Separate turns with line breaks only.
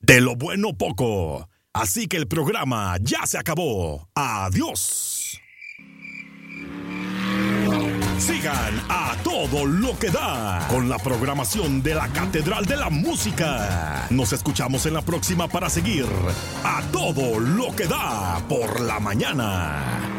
De lo bueno poco. Así que el programa ya se acabó. Adiós. Sigan a todo lo que da con la programación de la Catedral de la Música. Nos escuchamos en la próxima para seguir a todo lo que da por la mañana.